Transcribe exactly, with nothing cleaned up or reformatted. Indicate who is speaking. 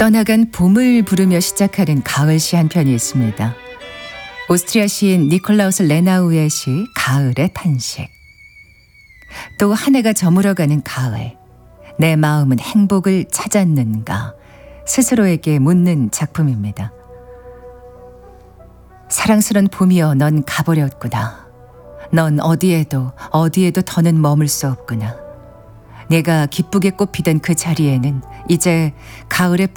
Speaker 1: 떠나간 봄을 부르며 시작하는 가을 시 한 편이 있습니다. 오스트리아 시인 니콜라우스 레나우의 시 가을의 탄식. 또 한 해가 저물어가는 가을, 내 마음은 행복을 찾았는가 스스로에게 묻는 작품입니다. 사랑스런 봄이여 넌 가버렸구나. 넌 어디에도 어디에도 더는 머물 수 없구나. 내가 기쁘게 꽃피던 그 자리에는 이제 가을의